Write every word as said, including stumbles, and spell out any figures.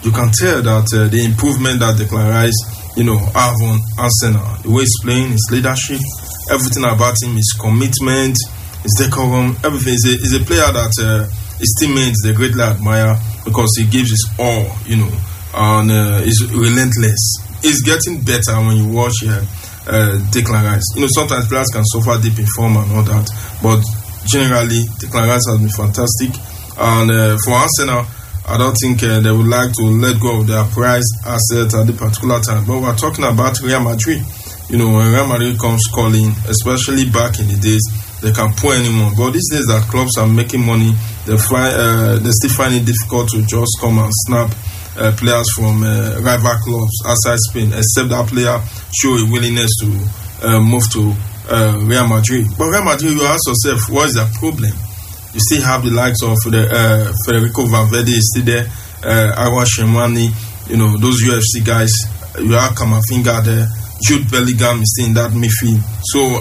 you can tell that uh, the improvement that Declan Rice, you know, have on Arsenal, the way he's playing, his leadership, everything about him, his commitment, his decorum, everything. He's a, he's a player that uh, his teammates, they greatly admire because he gives his all, you know, and uh, he's relentless. He's getting better when you watch uh, uh, Declan Rice. You know, sometimes players can suffer deep in form and all that, but generally, Declan Rice has been fantastic. And uh, for Arsenal, I don't think uh, they would like to let go of their prized asset at the particular time. But we're talking about Real Madrid. You know, when Real Madrid comes calling, especially back in the days, they can pull anyone. But these days that clubs are making money, they find uh, they still find it difficult to just come and snap uh, players from uh, rival clubs outside Spain, except that player show a willingness to uh, move to uh, Real Madrid. But Real Madrid, you ask yourself, what is their problem? You still have the likes of the uh, Federico Valverde is still there, uh, Awa Shemani, you know, those U F C guys. You have Kamavinga there, Jude Bellingham is still in that midfield. So